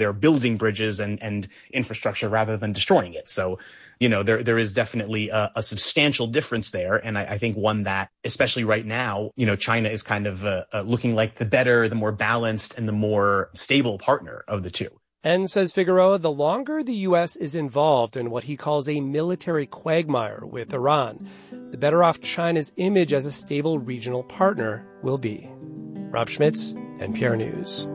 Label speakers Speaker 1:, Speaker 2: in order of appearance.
Speaker 1: They're building bridges and infrastructure rather than destroying it. So, there is definitely a substantial difference there. And I think one that, especially right now, China is kind of looking like the better, the more balanced, and the more stable partner of the two.
Speaker 2: And says Figueroa, the longer the U.S. is involved in what he calls a military quagmire with Iran, the better off China's image as a stable regional partner will be. Rob Schmitz, NPR News.